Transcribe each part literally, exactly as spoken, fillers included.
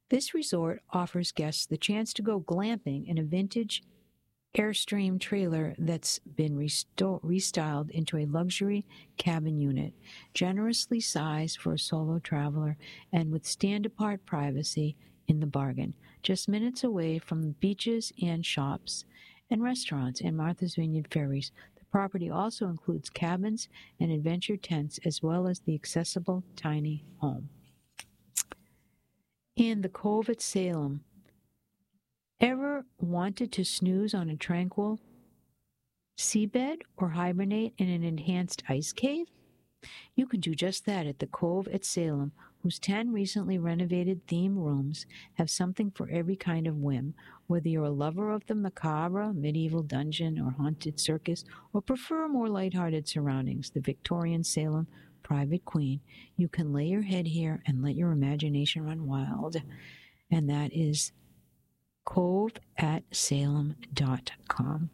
This resort offers guests the chance to go glamping in a vintage Airstream trailer that's been resto- restyled into a luxury cabin unit, generously sized for a solo traveler and with stand-apart privacy in the bargain, just minutes away from the beaches and shops and restaurants and Martha's Vineyard ferries. The property also includes cabins and adventure tents as well as the accessible tiny home. And the Cove at Salem. Ever wanted to snooze on a tranquil seabed or hibernate in an enhanced ice cave? You can do just that at the Cove at Salem, whose ten recently renovated theme rooms have something for every kind of whim. Whether you're a lover of the macabre, medieval dungeon, or haunted circus, or prefer more lighthearted surroundings, the Victorian Salem Private Queen, you can lay your head here and let your imagination run wild. And that is cove at salem dot com.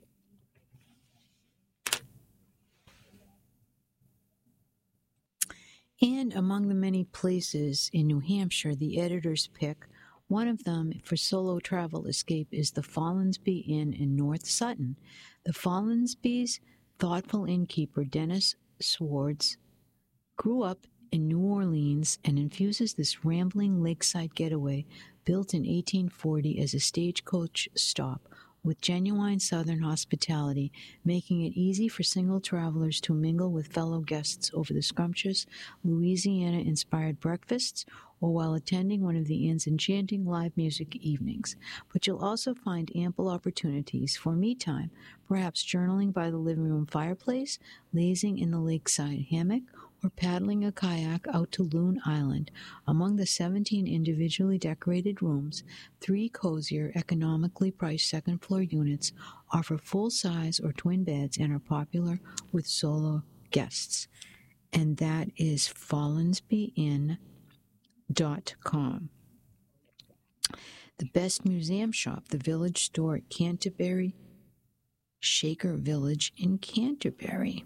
And among the many places in New Hampshire the editors pick, one of them for solo travel escape is the Follansbee Inn in North Sutton. The Follansbee's thoughtful innkeeper, Dennis Swartz, grew up in New Orleans and infuses this rambling lakeside getaway built in eighteen forty as a stagecoach stop with genuine Southern hospitality, making it easy for single travelers to mingle with fellow guests over the scrumptious Louisiana-inspired breakfasts or while attending one of the inn's enchanting live music evenings. But you'll also find ample opportunities for me time, perhaps journaling by the living room fireplace, lazing in the lakeside hammock, or paddling a kayak out to Loon Island. Among the seventeen individually decorated rooms, three cozier, economically priced second-floor units offer full-size or twin beds and are popular with solo guests. And that is follansbee inn dot com. The best museum shop, the Village Store at Canterbury, Shaker Village in Canterbury.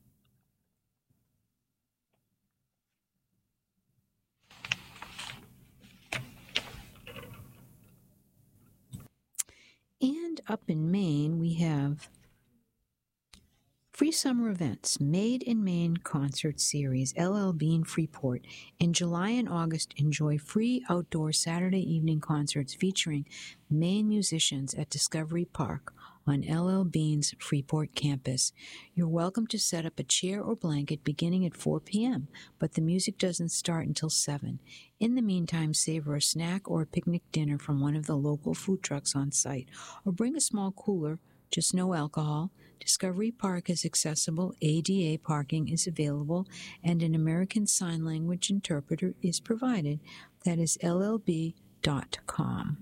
And up in Maine, we have free summer events, Made in Maine Concert Series, L L Bean Freeport. In July and August, enjoy free outdoor Saturday evening concerts featuring Maine musicians at Discovery Park on L L Bean's Freeport campus. You're welcome to set up a chair or blanket beginning at four p.m., but the music doesn't start until seven. In the meantime, savor a snack or a picnic dinner from one of the local food trucks on site, or bring a small cooler, just no alcohol. Discovery Park is accessible, A D A parking is available, and an American Sign Language interpreter is provided. That is L L B dot com.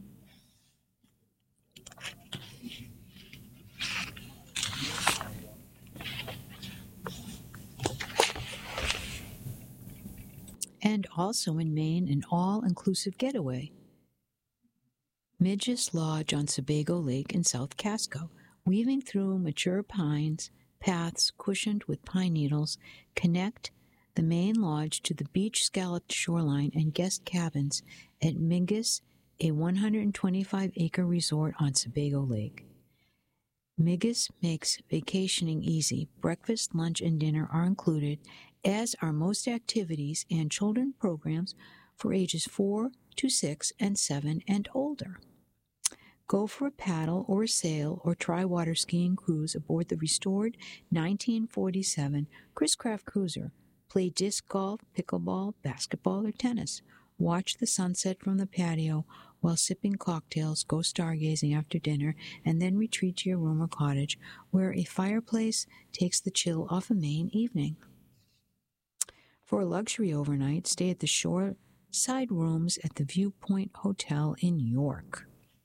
And also in Maine, an all-inclusive getaway. Midges Lodge on Sebago Lake in South Casco. Weaving through mature pines, paths cushioned with pine needles, connect the main lodge to the beach-scalloped shoreline and guest cabins at Midges, a one hundred twenty-five acre resort on Sebago Lake. Midges makes vacationing easy. Breakfast, lunch, and dinner are included, as are most activities and children programs for ages four to six and seven and older. Go for a paddle or a sail or try water skiing cruise aboard the restored nineteen forty-seven Chris Craft Cruiser. Play disc golf, pickleball, basketball, or tennis. Watch the sunset from the patio while sipping cocktails, go stargazing after dinner, and then retreat to your room or cottage where a fireplace takes the chill off a Maine evening. For a luxury overnight, stay at the shoreside rooms at the Viewpoint Hotel in York.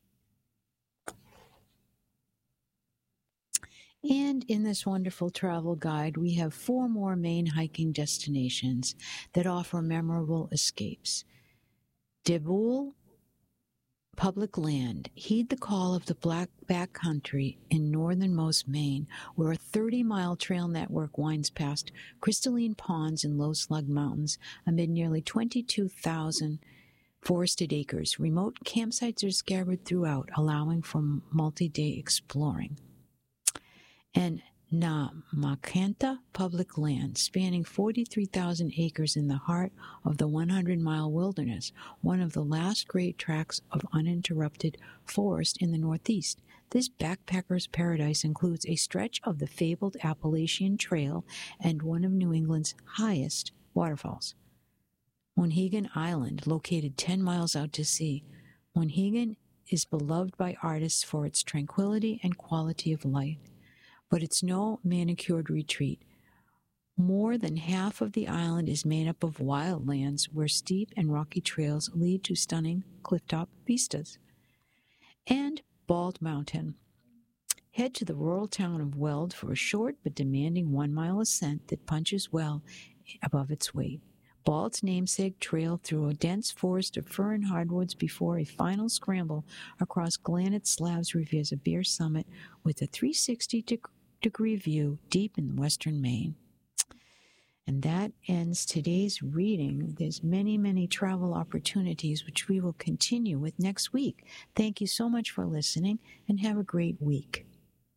And in this wonderful travel guide, we have four more Maine hiking destinations that offer memorable escapes. Deboul Public Land. Heed the call of the Black Backcountry in northernmost Maine, where a thirty-mile trail network winds past crystalline ponds in low slug mountains amid nearly twenty-two thousand forested acres. Remote campsites are scattered throughout, allowing for multi-day exploring. And Namakanta public land, spanning forty-three thousand acres in the heart of the hundred-mile wilderness, one of the last great tracts of uninterrupted forest in the Northeast. This backpacker's paradise includes a stretch of the fabled Appalachian Trail and one of New England's highest waterfalls. Monhegan Island, located ten miles out to sea. Monhegan is beloved by artists for its tranquility and quality of life, but it's no manicured retreat. More than half of the island is made up of wildlands where steep and rocky trails lead to stunning clifftop vistas. And Bald Mountain. Head to the rural town of Weld for a short but demanding one-mile ascent that punches well above its weight. Bald's namesake trail through a dense forest of fir and hardwoods before a final scramble across granite slabs reveals a bare summit with a three hundred sixty degree view deep in western Maine. And that ends today's reading. There's many, many travel opportunities, which we will continue with next week. Thank you so much for listening, and have a great week.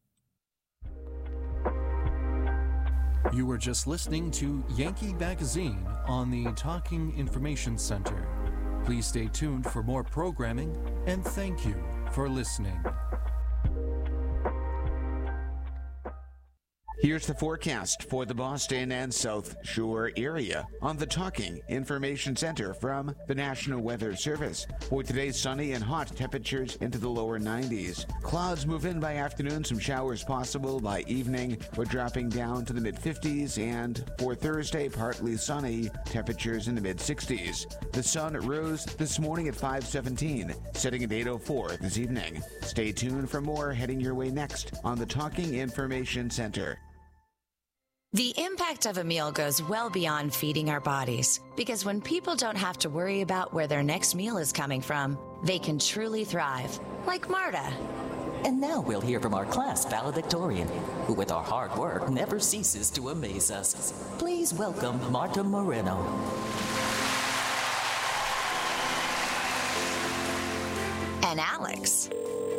You were just listening to Yankee Magazine on the Talking Information Center. Please stay tuned for more programming, and thank you for listening. Here's the forecast for the Boston and South Shore area on the Talking Information Center from the National Weather Service. For today, sunny and hot, temperatures into the lower nineties. Clouds move in by afternoon, some showers possible by evening. We're dropping down to the mid-fifties, and for Thursday, partly sunny, temperatures in the mid-sixties. The sun rose this morning at five seventeen, setting at eight oh four this evening. Stay tuned for more heading your way next on the Talking Information Center. The impact of a meal goes well beyond feeding our bodies, because when people don't have to worry about where their next meal is coming from, they can truly thrive, like Marta. And now we'll hear from our class valedictorian, who with our hard work never ceases to amaze us. Please welcome Marta Moreno. And Alex.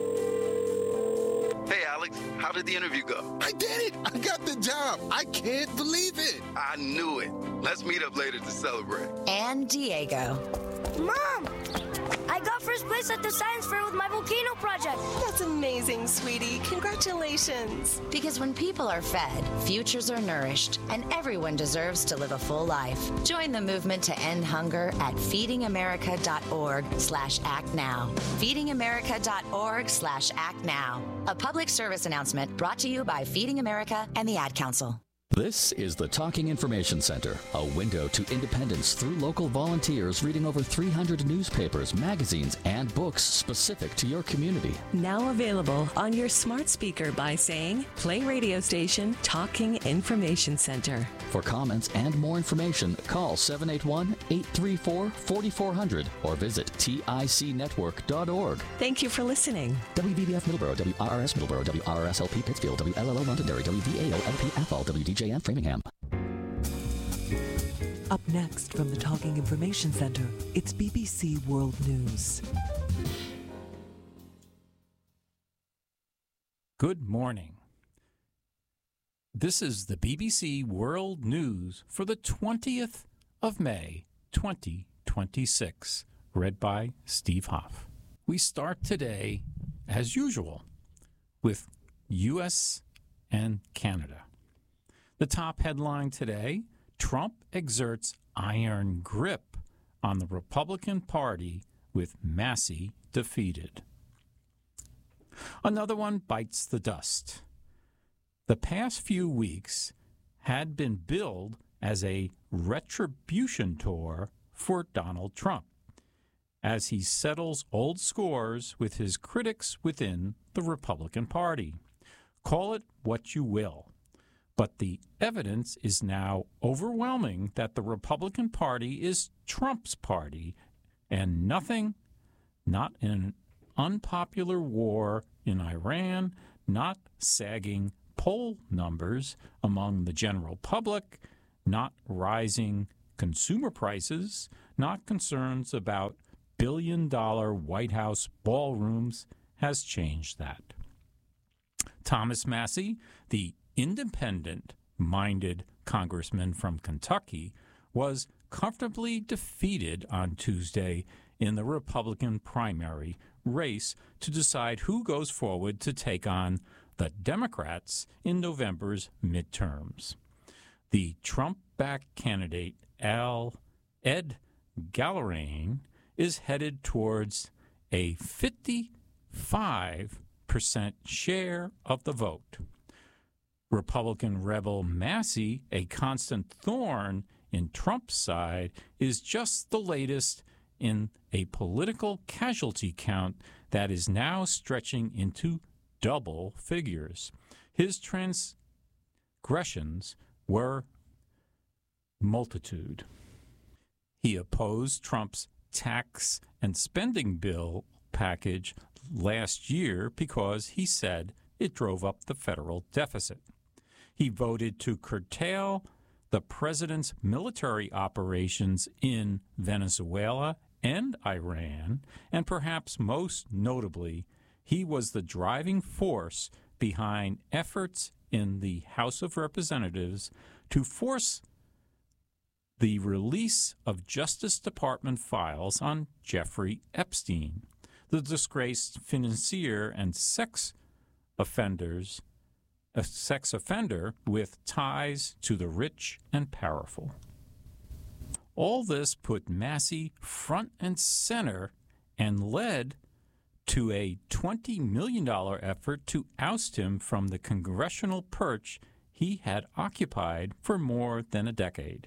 Hey, Alex, how did the interview go? I did it! I got the job! I can't believe it! I knew it. Let's meet up later to celebrate. And Diego. Mom! I got first place at the science fair with my volcano project. That's amazing, sweetie. Congratulations. Because when people are fed, futures are nourished, and everyone deserves to live a full life. Join the movement to end hunger at feedingamerica.org slash act now. feedingamerica.org slash act now. A public service announcement brought to you by Feeding America and the Ad Council. This is the Talking Information Center, a window to independence through local volunteers reading over three hundred newspapers, magazines, and books specific to your community. Now available on your smart speaker by saying, play radio station Talking Information Center. For comments and more information, call seven eight one, eight three four, four four zero zero or visit tic network dot org. Thank you for listening. W B B F Middleborough, W R R S Middleborough, W R R S L P Pittsfield, W L L O Londonderry, W V A O L P Athol, W D J M Framingham. Up next from the Talking Information Center, it's B B C World News. Good morning. This is the B B C World News for the twentieth of May, twenty twenty-six, read by Steve Hoff. We start today, as usual, with U S and Canada. The top headline today, Trump exerts iron grip on the Republican Party with Massey defeated. Another one bites the dust. The past few weeks had been billed as a retribution tour for Donald Trump, as he settles old scores with his critics within the Republican Party. Call it what you will, but the evidence is now overwhelming that the Republican Party is Trump's party, and nothing, not an unpopular war in Iran, not sagging poll numbers among the general public, not rising consumer prices, not concerns about billion-dollar White House ballrooms has changed that. Thomas Massie, the independent-minded congressman from Kentucky, was comfortably defeated on Tuesday in the Republican primary race to decide who goes forward to take on the Democrats in November's midterms. The Trump-backed candidate Al Ed Gallarain is headed towards a fifty-five percent share of the vote. Republican rebel Massie, a constant thorn in Trump's side, is just the latest in a political casualty count that is now stretching into double figures. His transgressions were multitude. He opposed Trump's tax and spending bill package last year because he said it drove up the federal deficit. He voted to curtail the president's military operations in Venezuela and Iran, and perhaps most notably, he was the driving force behind efforts in the House of Representatives to force the release of Justice Department files on Jeffrey Epstein, the disgraced financier and sex offenders, a sex offender with ties to the rich and powerful. All this put Massie front and center and led to a twenty million dollars effort to oust him from the congressional perch he had occupied for more than a decade.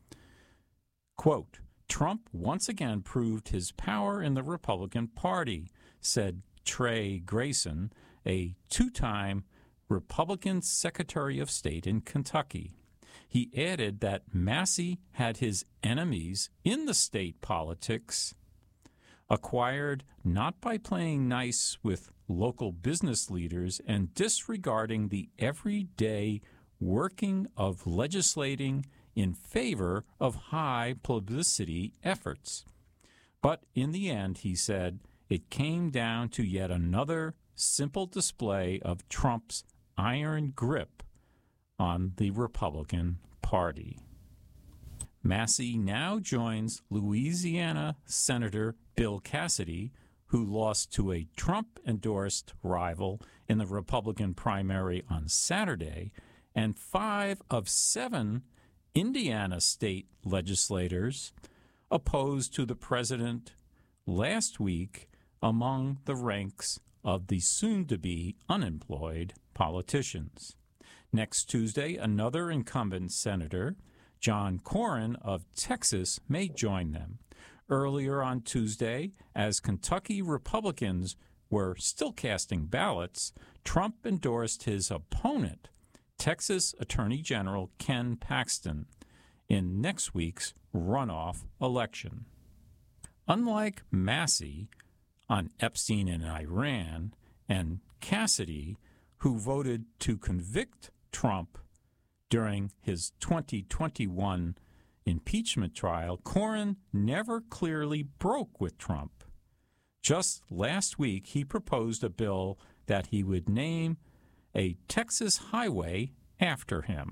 Quote, Trump once again proved his power in the Republican Party, said Trey Grayson, a two-time Republican Secretary of State in Kentucky. He added that Massie had his enemies in the state politics acquired not by playing nice with local business leaders and disregarding the everyday working of legislating in favor of high publicity efforts. But in the end, he said, it came down to yet another simple display of Trump's iron grip on the Republican Party. Massie now joins Louisiana Senator Bill Cassidy, who lost to a Trump-endorsed rival in the Republican primary on Saturday, and five of seven Indiana state legislators opposed to the president last week among the ranks of the soon-to-be unemployed politicians. Next Tuesday, another incumbent senator, John Cornyn of Texas, may join them. Earlier on Tuesday, as Kentucky Republicans were still casting ballots, Trump endorsed his opponent, Texas Attorney General Ken Paxton, in next week's runoff election. Unlike Massie on Epstein and Iran, and Cassidy, who voted to convict Trump during his twenty twenty-one impeachment trial, Cornyn never clearly broke with Trump. Just last week, he proposed a bill that he would name a Texas highway after him.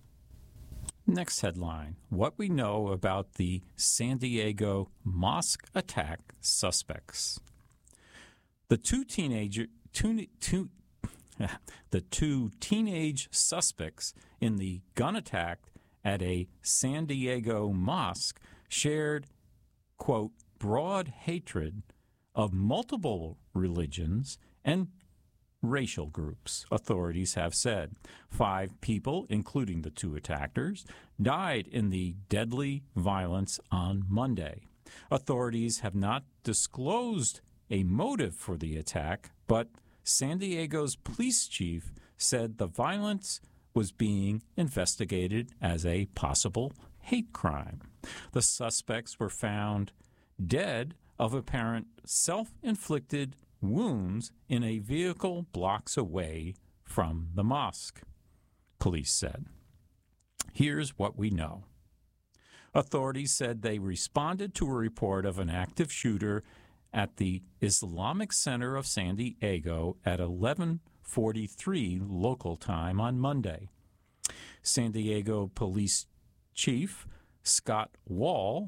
Next headline, what we know about the San Diego mosque attack suspects. The two teenager, two, two, the two teenage suspects in the gun attack at a San Diego mosque shared, quote, broad hatred of multiple religions and racial groups, authorities have said. Five people, including the two attackers, died in the deadly violence on Monday. Authorities have not disclosed a motive for the attack, but San Diego's police chief said the violence was being investigated as a possible hate crime. The suspects were found dead of apparent self-inflicted wounds in a vehicle blocks away from the mosque, police said. Here's what we know. Authorities said they responded to a report of an active shooter at the Islamic Center of San Diego at eleven forty-three local time on Monday. San Diego Police Chief Scott Wall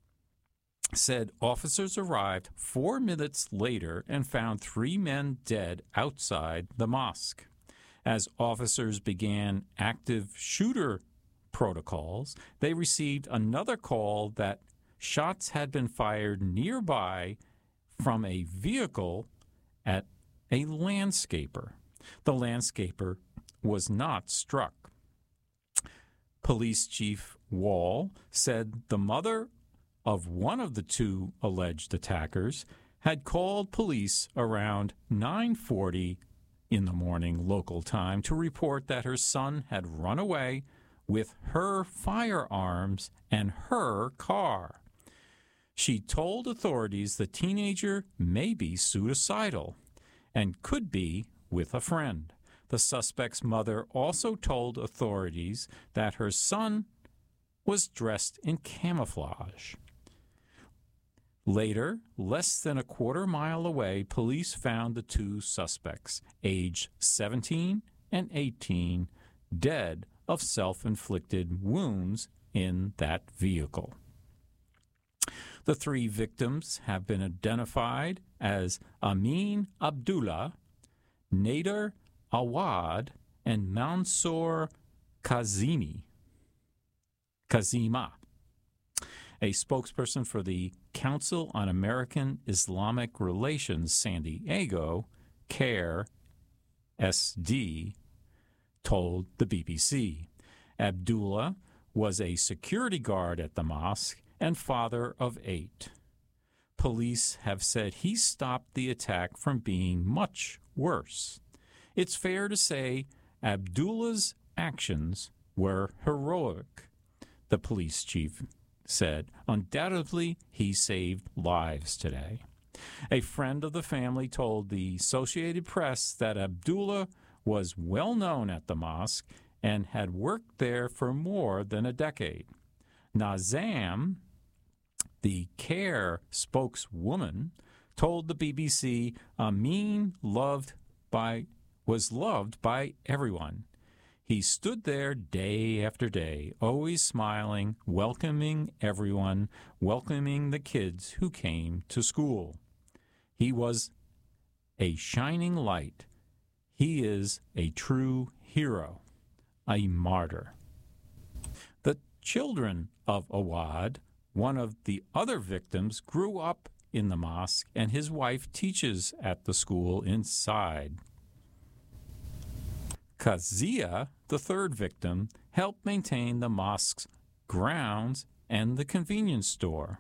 said officers arrived four minutes later and found three men dead outside the mosque. As officers began active shooter protocols, they received another call that shots had been fired nearby from a vehicle at a landscaper. The landscaper was not struck. Police Chief Wall said the mother of one of the two alleged attackers had called police around nine forty in the morning local time to report that her son had run away with her firearms and her car. She told authorities the teenager may be suicidal and could be with a friend. The suspect's mother also told authorities that her son was dressed in camouflage. Later, less than a quarter mile away, police found the two suspects, aged seventeen and eighteen, dead of self-inflicted wounds in that vehicle. The three victims have been identified as Amin Abdullah, Nader Awad, and Mansour Kazimi. Kazima. A spokesperson for the Council on American Islamic Relations San Diego, CARE S D, told the B B C. Abdullah was a security guard at the mosque and father of eight. Police have said he stopped the attack from being much worse. It's fair to say Abdullah's actions were heroic, the police chief said. Undoubtedly, he saved lives today. A friend of the family told the Associated Press that Abdullah was well known at the mosque and had worked there for more than a decade. Nazam, the CARE spokeswoman, told the B B C Amin loved by was loved by everyone. He stood there day after day, always smiling, welcoming everyone, welcoming the kids who came to school. He was a shining light. He is a true hero, a martyr. The children of Awad, one of the other victims, grew up in the mosque, and his wife teaches at the school inside. Kazia, the third victim, helped maintain the mosque's grounds and the convenience store.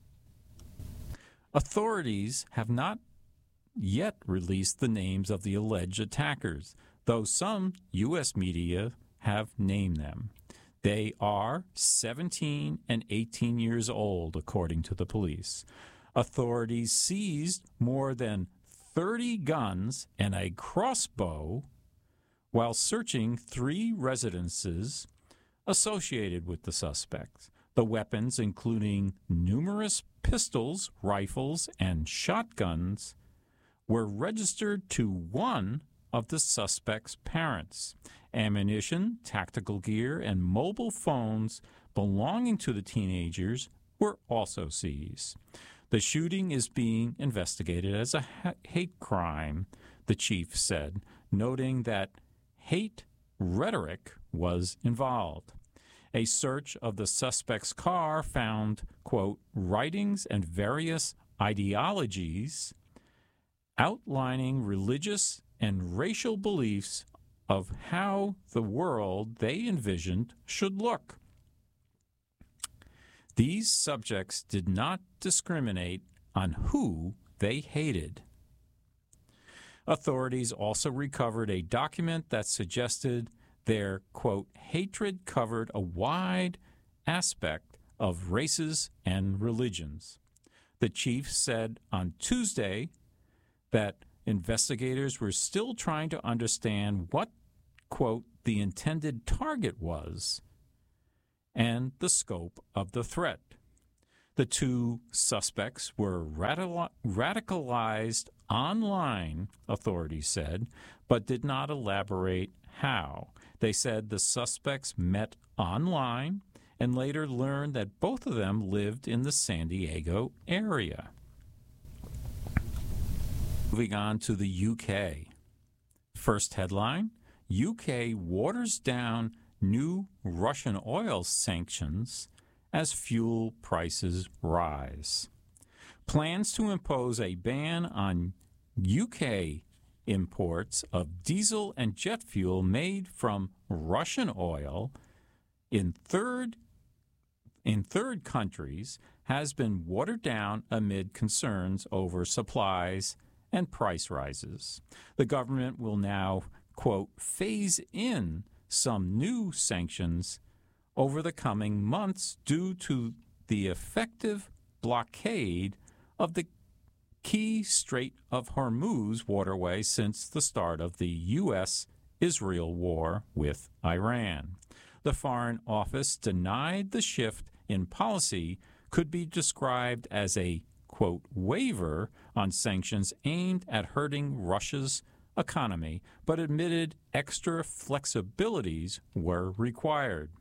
Authorities have not yet released the names of the alleged attackers, though some U S media have named them. They are seventeen and eighteen years old, according to the police. Authorities seized more than thirty guns and a crossbow while searching three residences associated with the suspects. The weapons, including numerous pistols, rifles, and shotguns, were registered to one of the suspect's parents. Ammunition, tactical gear, and mobile phones belonging to the teenagers were also seized. The shooting is being investigated as a hate crime, the chief said, noting that hate rhetoric was involved. A search of the suspect's car found, quote, writings and various ideologies outlining religious and racial beliefs of how the world they envisioned should look. These subjects did not discriminate on who they hated. Authorities also recovered a document that suggested their, quote, hatred covered a wide aspect of races and religions. The chief said on Tuesday that investigators were still trying to understand what, quote, the intended target was and the scope of the threat. The two suspects were radical- radicalized online, authorities said, but did not elaborate how. They said the suspects met online and later learned that both of them lived in the San Diego area. Moving on to the U K. First headline, U K waters down new Russian oil sanctions as fuel prices rise. Plans to impose a ban on U K imports of diesel and jet fuel made from Russian oil in third in third countries has been watered down amid concerns over supplies and price rises. The government will now, quote, phase in some new sanctions over the coming months due to the effective blockade of the key Strait of Hormuz waterway since the start of the U S Israel war with Iran. The Foreign Office denied the shift in policy could be described as a, quote, waiver on sanctions aimed at hurting Russia's economy, but admitted extra flexibilities were required.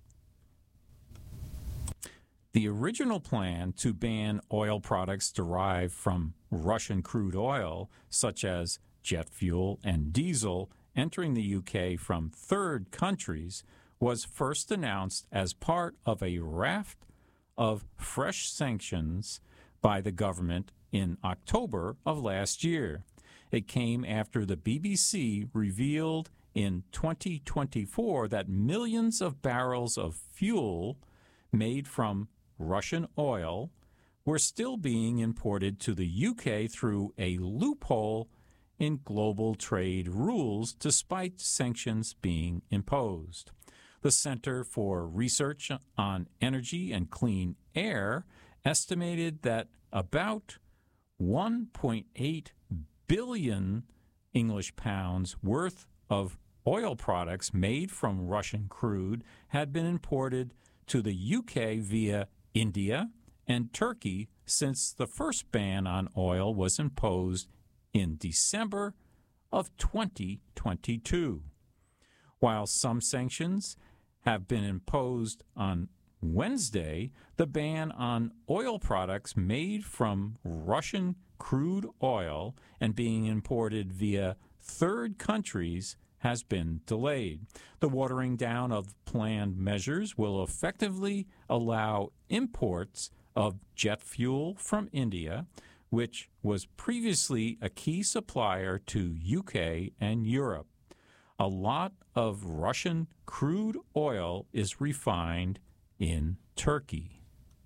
The original plan to ban oil products derived from Russian crude oil, such as jet fuel and diesel, entering the U K from third countries, was first announced as part of a raft of fresh sanctions by the government in October of last year. It came after the B B C revealed in twenty twenty-four that millions of barrels of fuel made from Russian oil were still being imported to the U K through a loophole in global trade rules despite sanctions being imposed. The Center for Research on Energy and Clean Air estimated that about one point eight billion English pounds worth of oil products made from Russian crude had been imported to the U K via India and Turkey since the first ban on oil was imposed in December of twenty twenty-two. While some sanctions have been imposed on Wednesday, the ban on oil products made from Russian crude oil and being imported via third countries has been delayed. The watering down of planned measures will effectively allow imports of jet fuel from India, which was previously a key supplier to U K and Europe. A lot of Russian crude oil is refined in Turkey.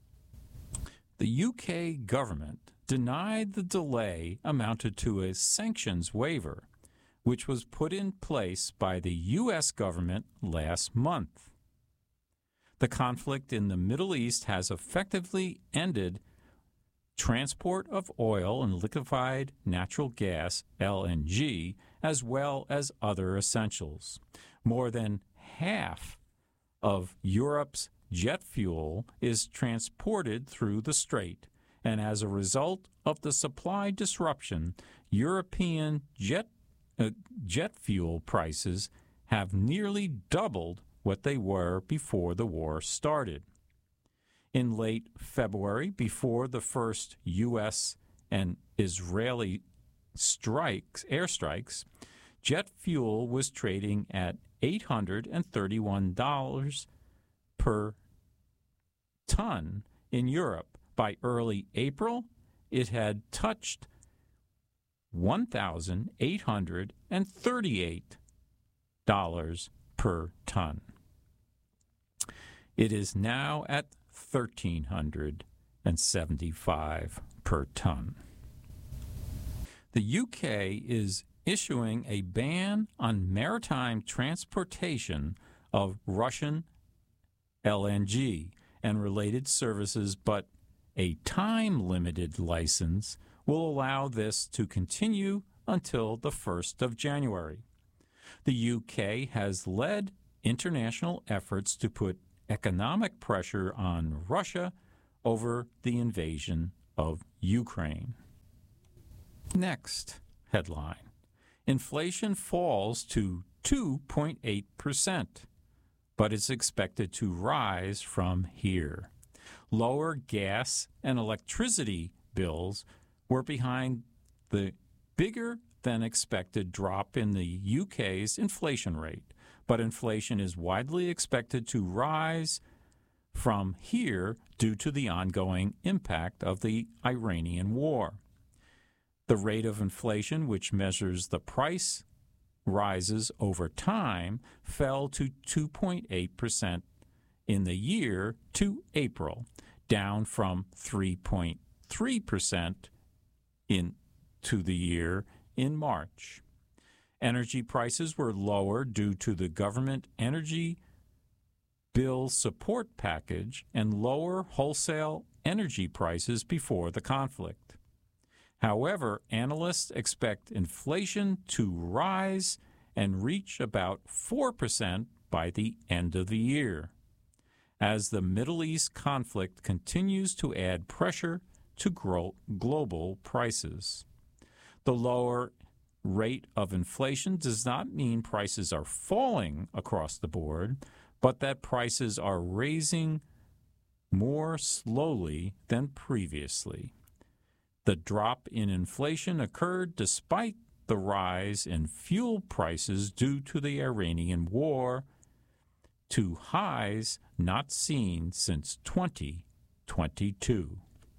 The U K government denied the delay amounted to a sanctions waiver, which was put in place by the U S government last month. The conflict in the Middle East has effectively ended transport of oil and liquefied natural gas, L N G, as well as other essentials. More than half of Europe's jet fuel is transported through the strait, and as a result of the supply disruption, European jet, uh, jet fuel prices have nearly doubled what they were before the war started. In late February, before the first U S and Israeli strikes, airstrikes, jet fuel was trading at eight hundred thirty-one dollars per ton in Europe. By early April, it had touched one thousand eight hundred thirty-eight dollars per ton. It is now at one thousand three hundred seventy-five dollars per ton. The U K is issuing a ban on maritime transportation of Russian L N G and related services, but a time-limited license will allow this to continue until the first of January. The U K has led international efforts to put economic pressure on Russia over the invasion of Ukraine. Next headline. Inflation falls to two point eight percent, but is expected to rise from here. Lower gas and electricity bills were behind the bigger than expected drop in the U K's inflation rate, but inflation is widely expected to rise from here due to the ongoing impact of the Iranian war. The rate of inflation, which measures the price rises over time, fell to two point eight percent in the year to April, down from three point three percent in to the year in March. Energy prices were lower due to the government energy bill support package and lower wholesale energy prices before the conflict. However, analysts expect inflation to rise and reach about four percent by the end of the year, as the Middle East conflict continues to add pressure to grow global prices. The lower rate of inflation does not mean prices are falling across the board, but that prices are rising more slowly than previously. The drop in inflation occurred despite the rise in fuel prices due to the Iranian war to highs not seen since twenty twenty-two.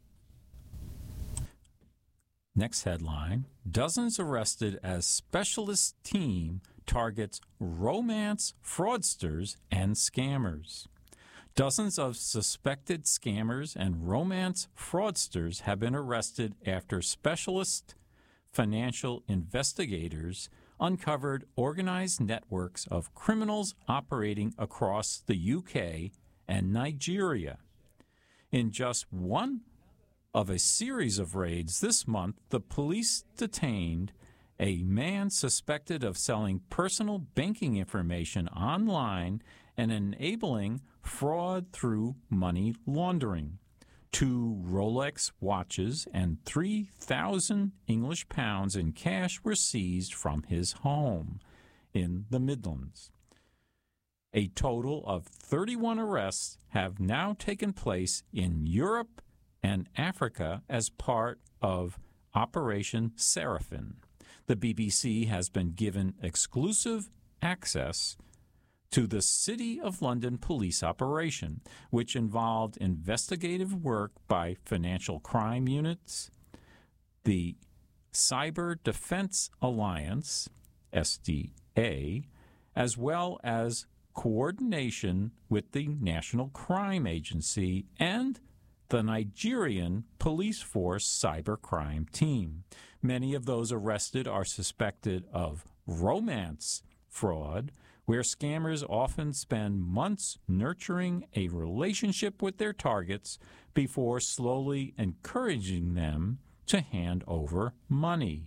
Next headline, dozens arrested as specialist team targets romance fraudsters and scammers. Dozens of suspected scammers and romance fraudsters have been arrested after specialist financial investigators uncovered organized networks of criminals operating across the U K and Nigeria. In just one of a series of raids this month, the police detained a man suspected of selling personal banking information online and enabling fraud through money laundering. Two Rolex watches and three thousand English pounds in cash were seized from his home in the Midlands. A total of thirty-one arrests have now taken place in Europe and Africa as part of Operation Seraphim. The B B C has been given exclusive access to the City of London police operation, which involved investigative work by financial crime units, the Cyber Defense Alliance, S D A, as well as coordination with the National Crime Agency and the Nigerian Police Force Cybercrime Team. Many of those arrested are suspected of romance fraud, where scammers often spend months nurturing a relationship with their targets before slowly encouraging them to hand over money.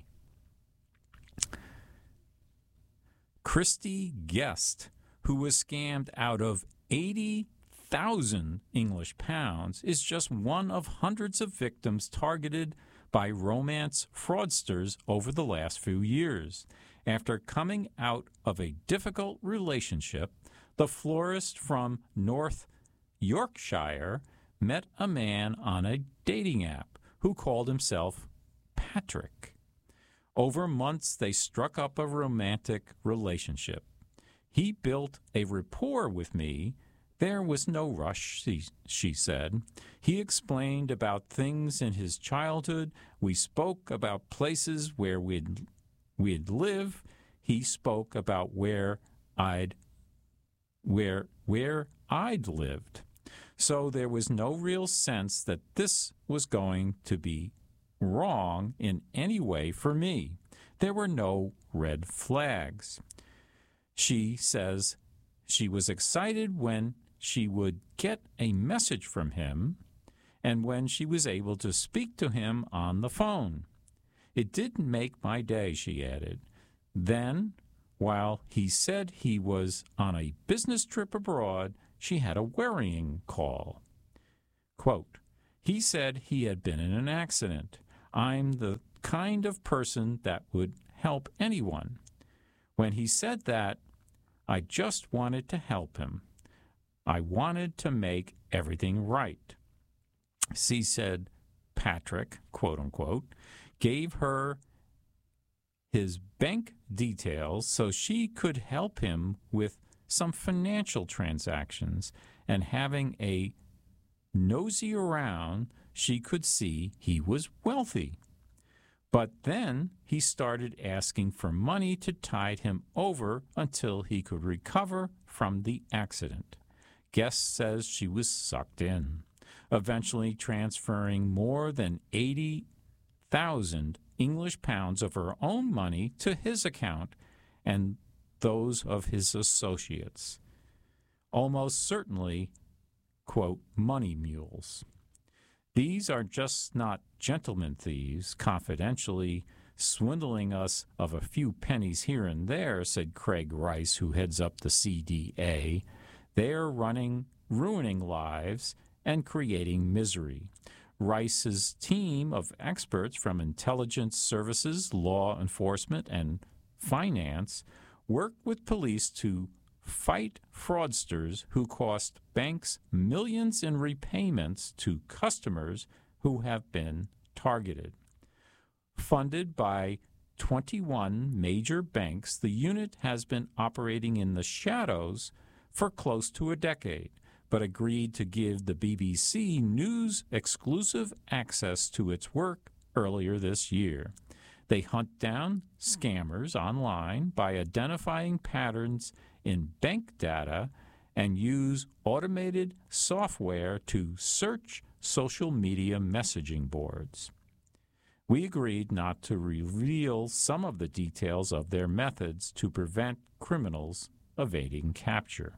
Christy Guest, who was scammed out of eighty thousand English pounds, is just one of hundreds of victims targeted by romance fraudsters over the last few years. After coming out of a difficult relationship, the florist from North Yorkshire met a man on a dating app who called himself Patrick. Over months, they struck up a romantic relationship. He built a rapport with me. There was no rush, she, she said. He explained about things in his childhood. We spoke about places where we'd we'd live. He spoke about where I'd where where I'd lived. So there was no real sense that this was going to be wrong in any way for me. There were no red flags. She says she was excited when she would get a message from him and when she was able to speak to him on the phone. It didn't make my day, she added. Then, while he said he was on a business trip abroad, she had a worrying call. Quote, he said he had been in an accident. I'm the kind of person that would help anyone. When he said that, I just wanted to help him. I wanted to make everything right. She said Patrick, quote unquote, gave her his bank details so she could help him with some financial transactions, and having a nosy around, she could see he was wealthy. But then he started asking for money to tide him over until he could recover from the accident. Guest says she was sucked in, eventually transferring more than eighty thousand English pounds of her own money to his account and those of his associates. Almost certainly, quote, money mules. These are just not gentlemen thieves, confidentially swindling us of a few pennies here and there, said Craig Rice, who heads up the C D A. They're running, ruining lives and creating misery. Rice's team of experts from intelligence services, law enforcement, and finance work with police to fight fraudsters who cost banks millions in repayments to customers who have been targeted. Funded by twenty-one major banks, the unit has been operating in the shadows for close to a decade, but agreed to give the B B C News exclusive access to its work earlier this year. They hunt down scammers online by identifying patterns in bank data and use automated software to search social media messaging boards. We agreed not to reveal some of the details of their methods to prevent criminals evading capture.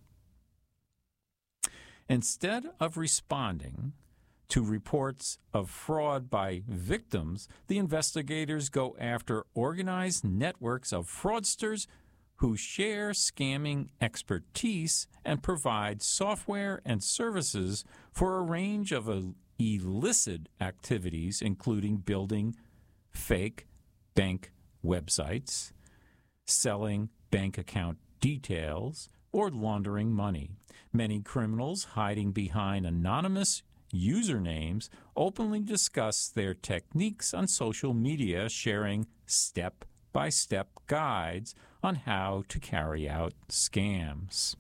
Instead of responding to reports of fraud by victims, the investigators go after organized networks of fraudsters who share scamming expertise and provide software and services for a range of uh, illicit activities, including building fake bank websites, selling bank account details, or laundering money. Many criminals hiding behind anonymous usernames openly discuss their techniques on social media, sharing step-by-step guides on how to carry out scams.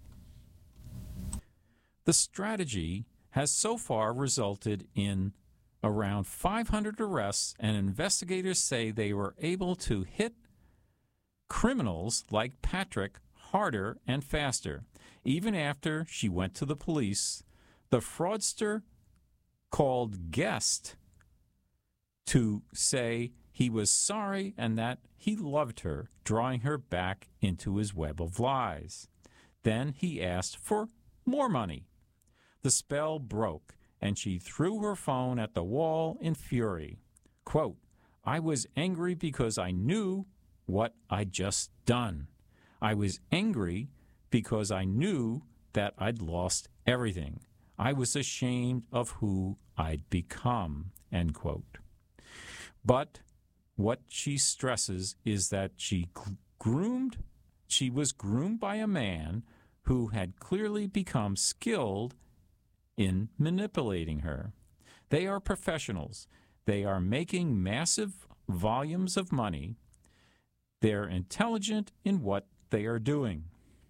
The strategy has so far resulted in around five hundred arrests, and investigators say they were able to hit criminals like Patrick harder and faster. Even after she went to the police, the fraudster called Guest to say he was sorry and that he loved her, drawing her back into his web of lies. Then he asked for more money. The spell broke, and she threw her phone at the wall in fury. Quote, I was angry because I knew what I'd just done. I was angry because I knew that I'd lost everything. I was ashamed of who I'd become, end quote. But what she stresses is that she groomed, she was groomed by a man who had clearly become skilled in manipulating her. They are professionals. They are making massive volumes of money. They're intelligent in what they are doing.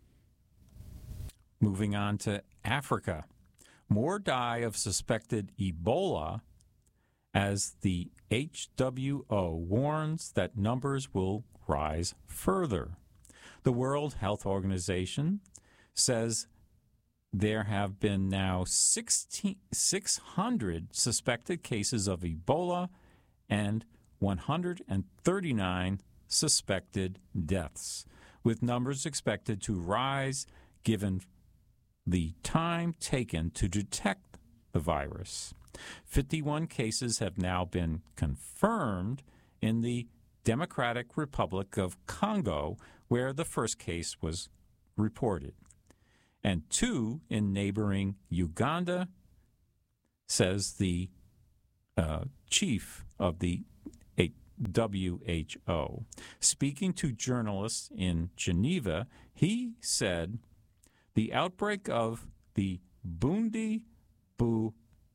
Moving on to Africa. More die of suspected Ebola as the H W O warns that numbers will rise further. The World Health Organization says there have been now six hundred suspected cases of Ebola and one hundred thirty-nine suspected deaths, with numbers expected to rise given the time taken to detect the virus. fifty-one cases have now been confirmed in the Democratic Republic of Congo, where the first case was reported. and two in neighboring Uganda, says the uh, chief of the W H O. Speaking to journalists in Geneva, he said the outbreak of the Bundi bu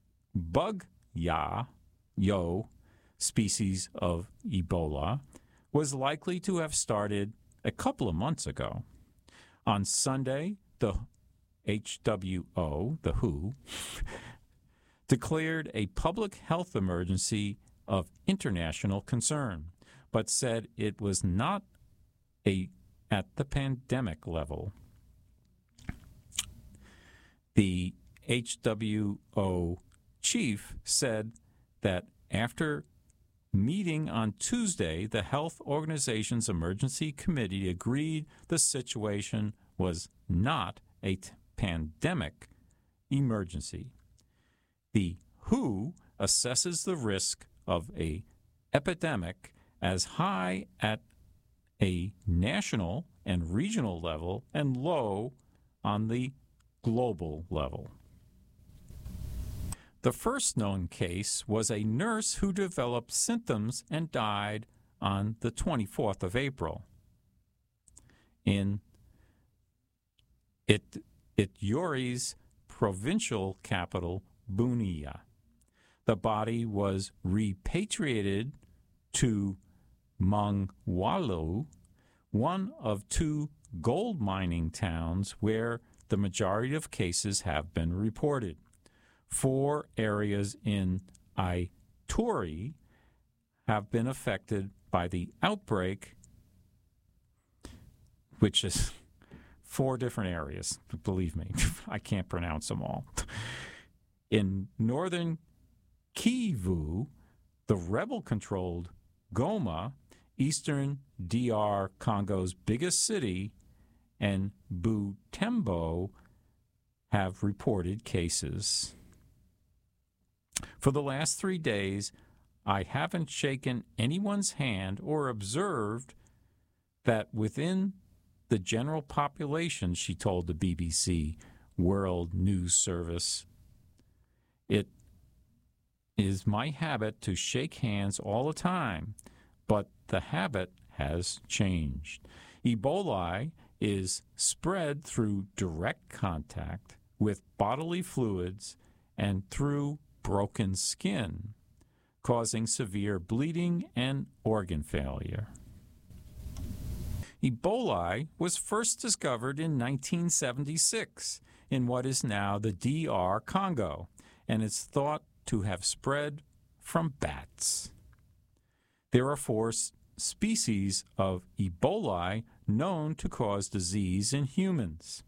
Bugya Yo species of Ebola was likely to have started a couple of months ago. On Sunday, the H W O, the W H O, declared a public health emergency of international concern, but said it was not a at the pandemic level. The H W O chief said that after meeting on Tuesday, the Health Organization's Emergency Committee agreed the situation was not a t- pandemic emergency. The W H O assesses the risk of a epidemic as high at a national and regional level and low on the global level. The first known case was a nurse who developed symptoms and died on the twenty-fourth of April in It, Ituri's provincial capital, Bunia. The body was repatriated to Mongwalu, one of two gold mining towns where the majority of cases have been reported. Four areas in Ituri have been affected by the outbreak, which is four different areas. Believe me, I can't pronounce them all. In northern Kivu, the rebel-controlled Goma, eastern D R Congo's biggest city, and Butembo have reported cases. For the last three days, I haven't shaken anyone's hand or observed that within the general population, she told the B B C World News Service, it is my habit to shake hands all the time, but the habit has changed. Ebola is spread through direct contact with bodily fluids and through broken skin, causing severe bleeding and organ failure. Ebola was first discovered in nineteen seventy-six in what is now the D R Congo, and is thought to have spread from bats. There are four s- species of Ebola known to cause disease in humans,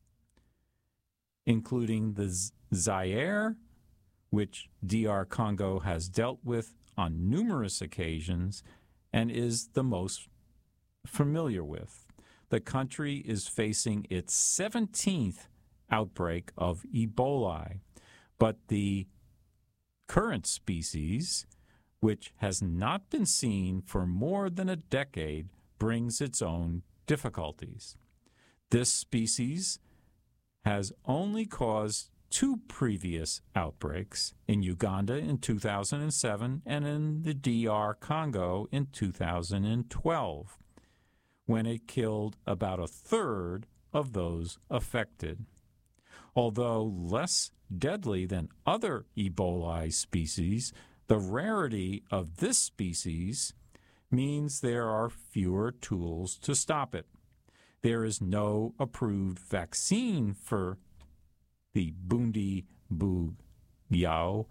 including the Z- Zaire, which D R Congo has dealt with on numerous occasions and is the most familiar with. The country is facing its seventeenth outbreak of Ebola, but the current species, which has not been seen for more than a decade, brings its own difficulties. This species has only caused two previous outbreaks, in Uganda in two thousand seven and in the D R Congo in two thousand twelve, when it killed about a third of those affected. Although less deadly than other Ebola species, the rarity of this species means there are fewer tools to stop it. There is no approved vaccine for the Bundi Bugyo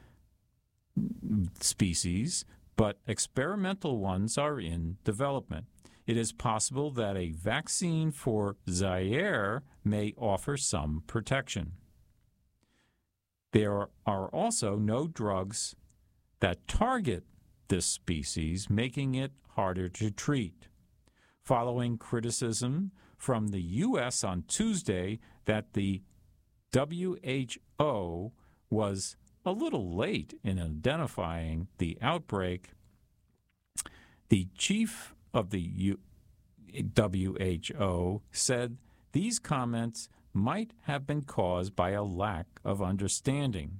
species, but experimental ones are in development. It is possible that a vaccine for Zaire may offer some protection. There are also no drugs that target this species, making it harder to treat. Following criticism from the U S on Tuesday that the W H O was a little late in identifying the outbreak, the chief of the U- W H O said these comments might have been caused by a lack of understanding.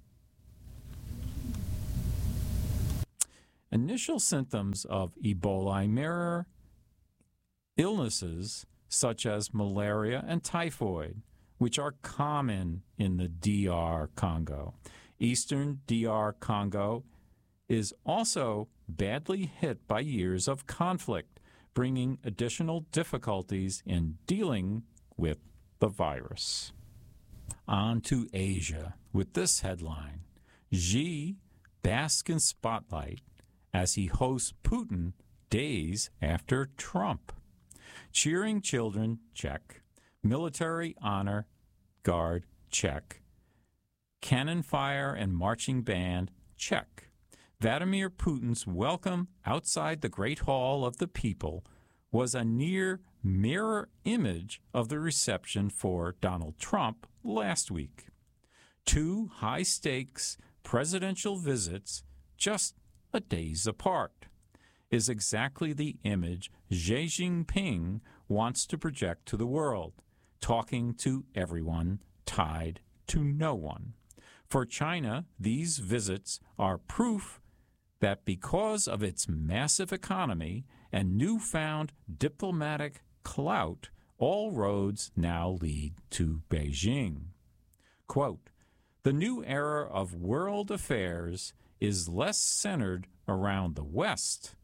Initial symptoms of Ebola mirror illnesses such as malaria and typhoid, which are common in the D R Congo. Eastern D R Congo is also badly hit by years of conflict, bringing additional difficulties in dealing with the virus. On to Asia with this headline: Xi basks in spotlight as he hosts Putin days after Trump. Cheering children, check. Military honor guard, check. Cannon fire and marching band, check. Vladimir Putin's welcome outside the Great Hall of the People was a near mirror image of the reception for Donald Trump last week. Two high-stakes presidential visits just a days apart is exactly the image Xi Jinping wants to project to the world, talking to everyone, tied to no one. For China, these visits are proof that because of its massive economy and newfound diplomatic clout, all roads now lead to Beijing. Quote, "The new era of world affairs is less centered around the West,"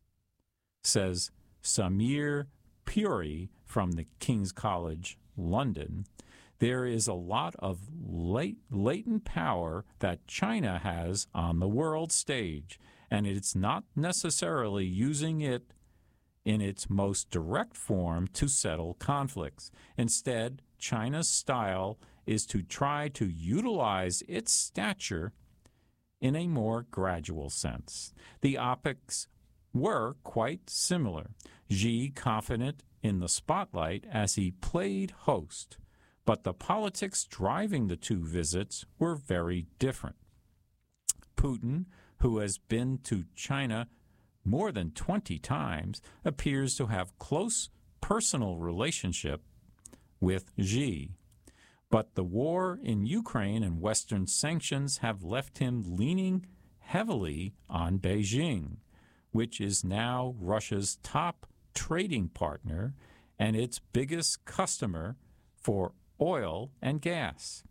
says Samir Puri from the King's College, London. "There is a lot of late, latent power that China has on the world stage, and it's not necessarily using it in its most direct form to settle conflicts. Instead, China's style is to try to utilize its stature in a more gradual sense." The optics were quite similar. Xi confident in the spotlight as he played host, but the politics driving the two visits were very different. Putin, who has been to China more than twenty times, appears to have close personal relationship with Xi. But the war in Ukraine and Western sanctions have left him leaning heavily on Beijing, which is now Russia's top trading partner and its biggest customer for oil and gas.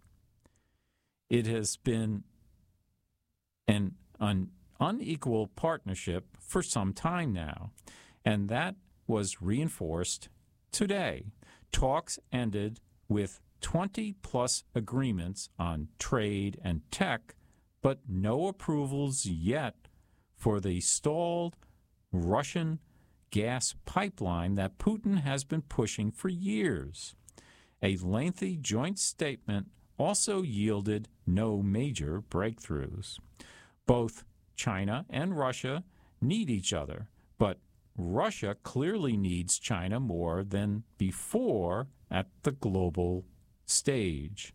It has been an, an unequal partnership for some time now, and that was reinforced today. Talks ended with twenty-plus agreements on trade and tech, but no approvals yet for the stalled Russian gas pipeline that Putin has been pushing for years. A lengthy joint statement also yielded no major breakthroughs. Both China and Russia need each other, but Russia clearly needs China more than before at the global stage.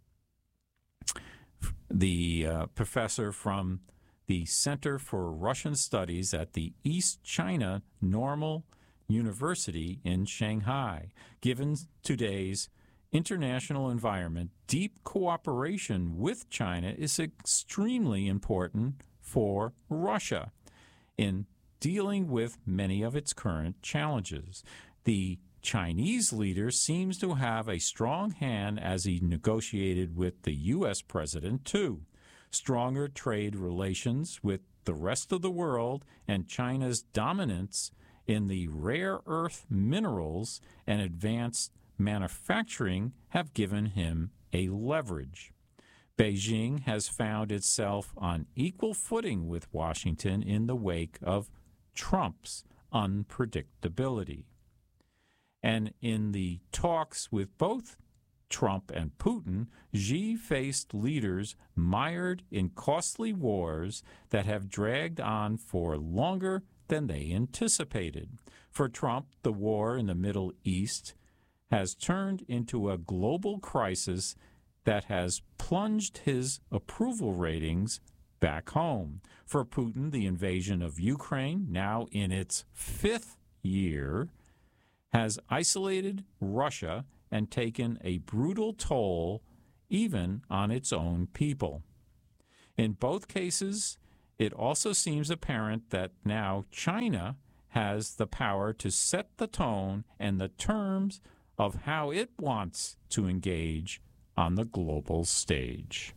The uh, professor from the Center for Russian Studies at the East China Normal University in Shanghai, given today's international environment, deep cooperation with China is extremely important for Russia in dealing with many of its current challenges. The Chinese leader seems to have a strong hand as he negotiated with the U S president, too. Stronger trade relations with the rest of the world and China's dominance in the rare earth minerals and advanced manufacturing have given him a leverage. Beijing has found itself on equal footing with Washington in the wake of Trump's unpredictability. And in the talks with both Trump and Putin, Xi faced leaders mired in costly wars that have dragged on for longer than they anticipated. For Trump, the war in the Middle East has turned into a global crisis that has plunged his approval ratings back home. For Putin, the invasion of Ukraine, now in its fifth year, has isolated Russia and taken a brutal toll even on its own people. In both cases, it also seems apparent that now China has the power to set the tone and the terms of how it wants to engage on the global stage.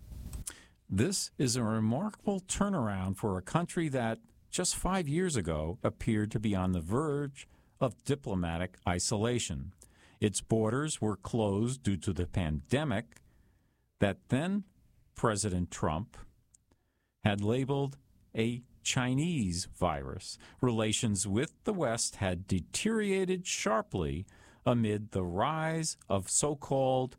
This is a remarkable turnaround for a country that just five years ago appeared to be on the verge of diplomatic isolation. Its borders were closed due to the pandemic that then President Trump had labeled a Chinese virus. Relations with the West had deteriorated sharply amid the rise of so-called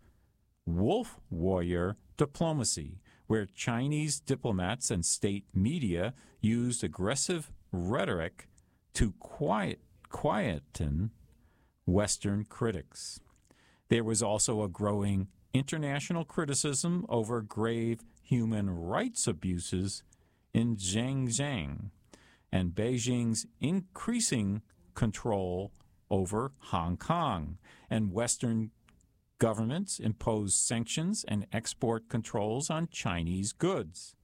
wolf warrior diplomacy, where Chinese diplomats and state media used aggressive rhetoric to quiet, quieten Western critics. There was also a growing international criticism over grave human rights abuses in Xinjiang and Beijing's increasing control over Hong Kong, and Western governments imposed sanctions and export controls on Chinese goods.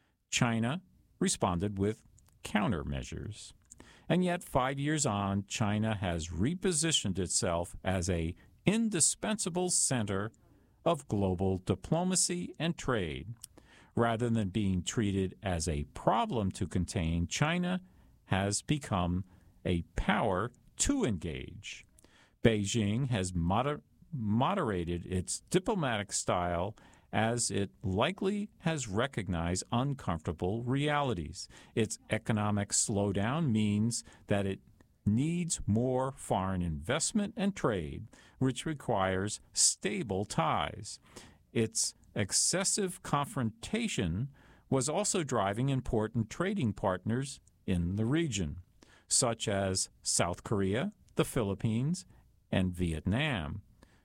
China responded with countermeasures. And yet, five years on, China has repositioned itself as an indispensable center of global diplomacy and trade. Rather than being treated as a problem to contain, China has become a power to engage. Beijing has moder- moderated its diplomatic style as it likely has recognized uncomfortable realities. Its economic slowdown means that it needs more foreign investment and trade, which requires stable ties. Its excessive confrontation was also driving important trading partners in the region, such as South Korea, the Philippines, and Vietnam,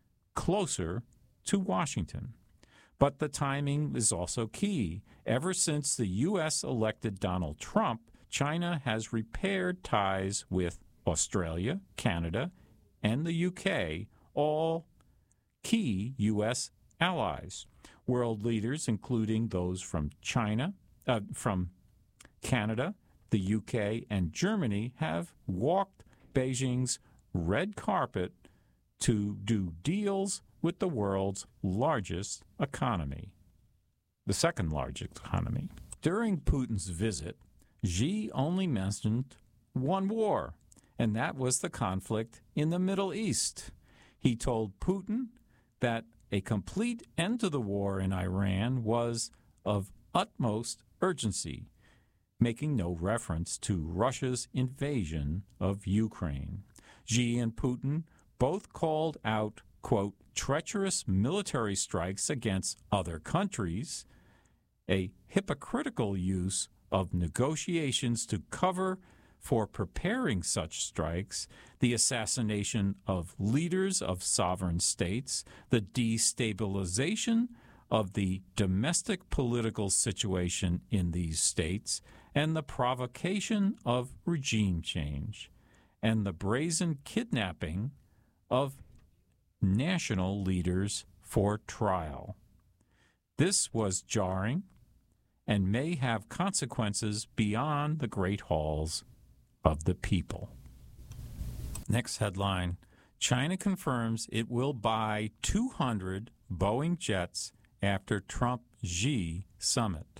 closer to Washington. But the timing is also key. Ever since the U S elected Donald Trump, China has repaired ties with Australia, Canada, and the U K, all key U S allies. World leaders, including those from China, uh, from Canada, the U K, and Germany, have walked Beijing's red carpet to do deals with the world's largest economy, the second largest economy. During Putin's visit, Xi only mentioned one war, and that was the conflict in the Middle East. He told Putin that a complete end to the war in Iran was of utmost urgency, making no reference to Russia's invasion of Ukraine. Xi and Putin both called out, quote, treacherous military strikes against other countries, a hypocritical use of negotiations to cover for preparing such strikes, the assassination of leaders of sovereign states, the destabilization of the domestic political situation in these states, and the provocation of regime change, and the brazen kidnapping of national leaders for trial. This was jarring and may have consequences beyond the great halls of the people. Next headline, China confirms it will buy two hundred Boeing jets after Trump-Xi summit.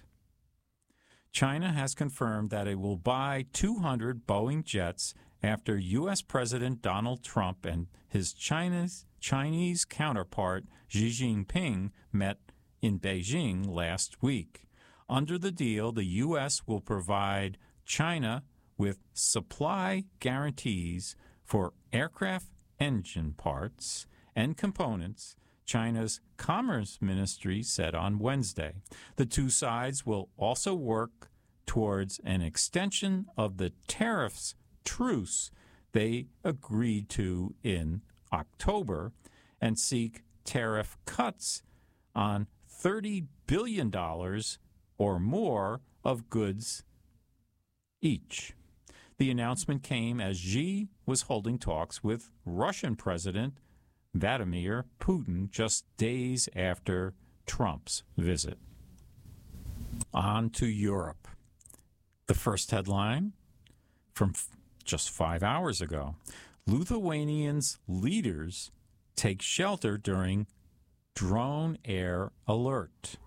China has confirmed that it will buy two hundred Boeing jets after U S. President Donald Trump and his China's, Chinese counterpart Xi Jinping met in Beijing last week. Under the deal, the U S will provide China with supply guarantees for aircraft engine parts and components, China's Commerce Ministry said on Wednesday. The two sides will also work towards an extension of the tariffs truce they agreed to in October and seek tariff cuts on thirty billion dollars or more of goods each. The announcement came as Xi was holding talks with Russian President Vladimir Putin just days after Trump's visit. On to Europe. The first headline from f- just five hours ago. Lithuanians' leaders take shelter during drone air alert.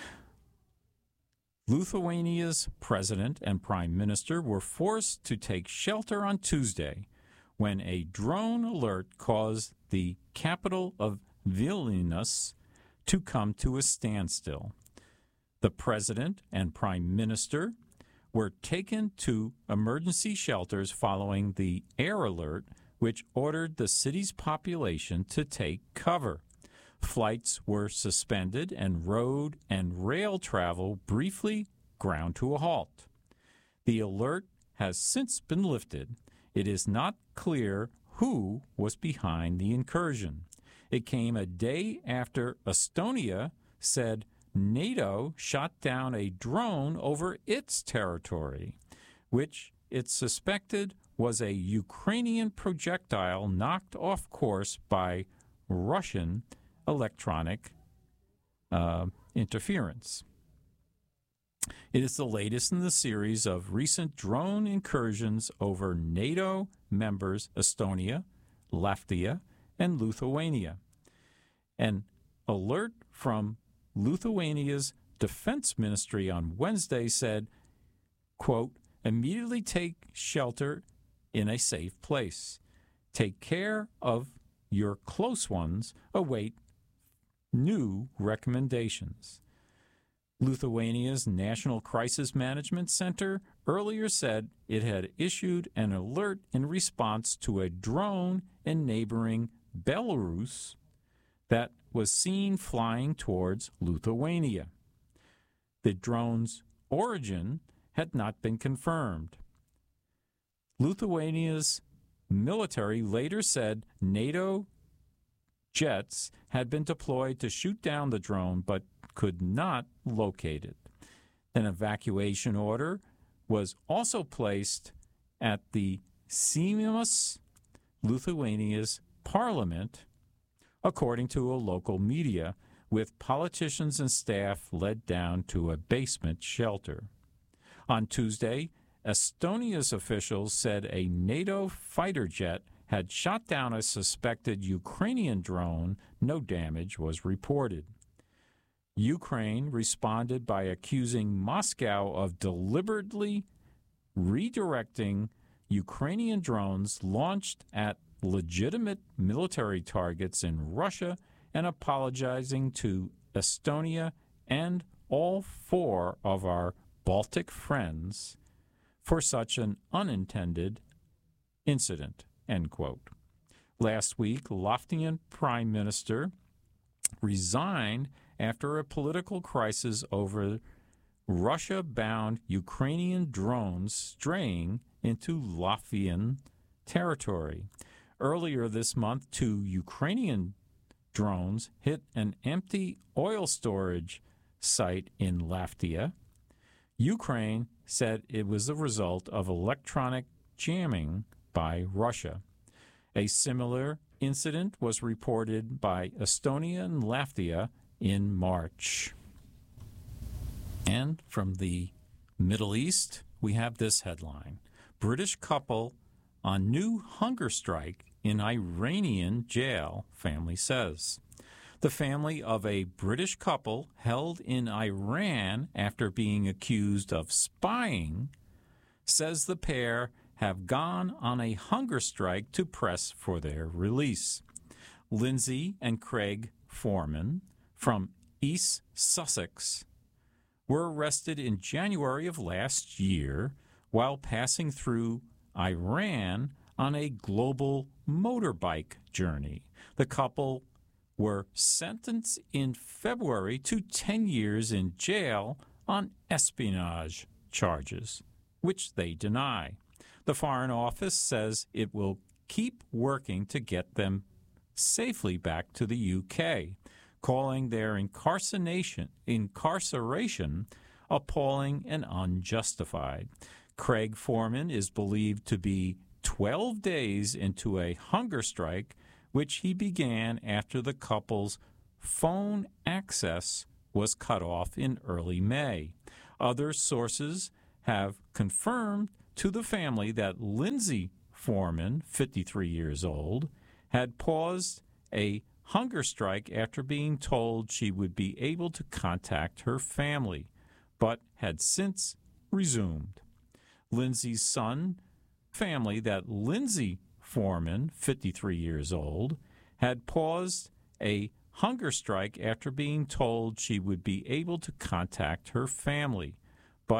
Lithuania's president and prime minister were forced to take shelter on Tuesday when a drone alert caused the capital of Vilnius to come to a standstill. The president and prime minister were taken to emergency shelters following the air alert, which ordered the city's population to take cover. Flights were suspended and road and rail travel briefly ground to a halt. The alert has since been lifted. It is not clear who was behind the incursion. It came a day after Estonia said NATO shot down a drone over its territory, which it suspected was a Ukrainian projectile knocked off course by Russian electronic uh, interference. It is the latest in the series of recent drone incursions over NATO members Estonia, Latvia, and Lithuania. An alert from Lithuania's defense ministry on Wednesday said, quote, immediately take shelter in a safe place. Take care of your close ones. Await new recommendations. Lithuania's National Crisis Management Center earlier said it had issued an alert in response to a drone in neighboring Belarus that was seen flying towards Lithuania. The drone's origin had not been confirmed. Lithuania's military later said NATO jets had been deployed to shoot down the drone but could not locate it. An evacuation order was also placed at the Seimas, Lithuania's parliament, according to a local media, with politicians and staff led down to a basement shelter. On Tuesday, Estonia's officials said a NATO fighter jet had shot down a suspected Ukrainian drone. No damage was reported. Ukraine responded by accusing Moscow of deliberately redirecting Ukrainian drones launched at legitimate military targets in Russia and apologizing to Estonia and all four of our Baltic friends for such an unintended incident, end quote. Last week, Latvian Prime Minister resigned after a political crisis over Russia-bound Ukrainian drones straying into Latvian territory. Earlier this month, two Ukrainian drones hit an empty oil storage site in Latvia. Ukraine said it was the result of electronic jamming by Russia. A similar incident was reported by Estonia and Latvia in March. And from the Middle East, we have this headline. British couple on new hunger strike in Iranian jail, family says. The family of a British couple held in Iran after being accused of spying says the pair have gone on a hunger strike to press for their release. Lindsay and Craig Foreman from East Sussex were arrested in January of last year while passing through Iran on a global motorbike journey. The couple were sentenced in February to ten years in jail on espionage charges, which they deny. The Foreign Office says it will keep working to get them safely back to the U K, calling their incarceration, incarceration appalling and unjustified. Craig Foreman is believed to be twelve days into a hunger strike which he began after the couple's phone access was cut off in early May. Other sources have confirmed to the family that Lindsay Foreman, fifty-three years old, had paused a hunger strike after being told she would be able to contact her family, but had since resumed. Lindsay's son family that Lindsay Foreman, fifty-three years old, had paused a hunger strike after being told she would be able to contact her family,